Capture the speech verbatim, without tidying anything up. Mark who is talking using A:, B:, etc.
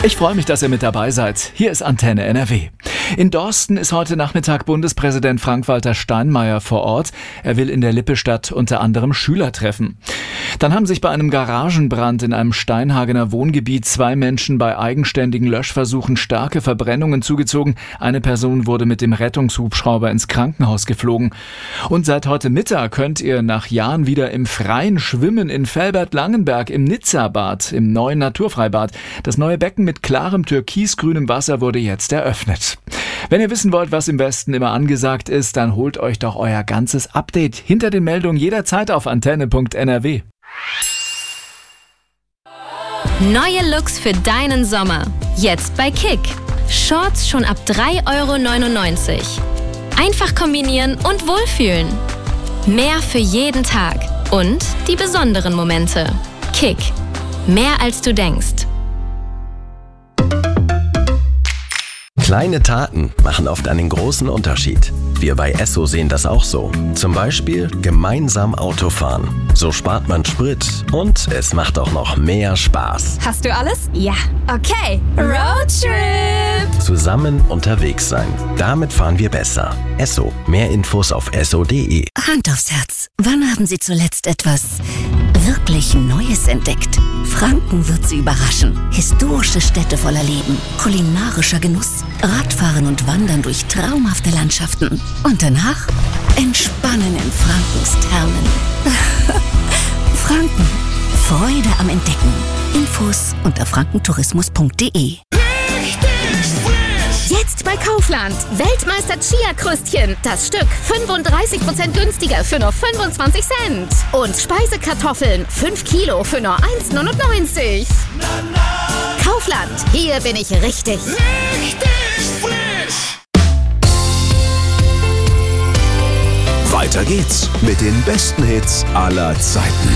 A: Ich freue mich, dass ihr mit dabei seid. Hier ist Antenne N R W. In Dorsten ist heute Nachmittag Bundespräsident Frank-Walter Steinmeier vor Ort. Er will in der Lippestadt unter anderem Schüler treffen. Dann haben sich bei einem Garagenbrand in einem Steinhagener Wohngebiet zwei Menschen bei eigenständigen Löschversuchen starke Verbrennungen zugezogen. Eine Person wurde mit dem Rettungshubschrauber ins Krankenhaus geflogen. Und seit heute Mittag könnt ihr nach Jahren wieder im Freien schwimmen in Velbert-Langenberg im Nizza-Bad, im neuen Naturfreibad. Das neue Becken mit klarem türkisgrünem Wasser wurde jetzt eröffnet. Wenn ihr wissen wollt, was im Westen immer angesagt ist, dann holt euch doch euer ganzes Update hinter den Meldungen jederzeit auf antenne punkt n r w.
B: Neue Looks für deinen Sommer. Jetzt bei Kick. Shorts schon ab drei Euro neunundneunzig. Einfach kombinieren und wohlfühlen. Mehr für jeden Tag. Und die besonderen Momente. Kick. Mehr als du denkst.
C: Kleine Taten machen oft einen großen Unterschied. Wir bei Esso sehen das auch so. Zum Beispiel gemeinsam Autofahren. So spart man Sprit und es macht auch noch mehr Spaß.
D: Hast du alles? Ja. Okay. Roadtrip!
C: Zusammen unterwegs sein. Damit fahren wir besser. Esso. Mehr Infos auf esso punkt de.
E: Hand aufs Herz. Wann haben Sie zuletzt etwas wirklich Neues entdeckt? Franken wird Sie überraschen. Historische Städte voller Leben, kulinarischer Genuss, Radfahren und Wandern durch traumhafte Landschaften. Und danach entspannen in Frankens Thermen. Franken. Freude am Entdecken. Infos unter frankentourismus punkt de.
D: Jetzt bei Kaufland. Weltmeister Chia-Krüstchen. Das Stück fünfunddreißig Prozent günstiger für nur fünfundzwanzig Cent. Und Speisekartoffeln fünf Kilo für nur eins neunundneunzig. Kaufland. Hier bin ich richtig.
F: Richtig frisch. Weiter geht's mit den besten Hits aller Zeiten.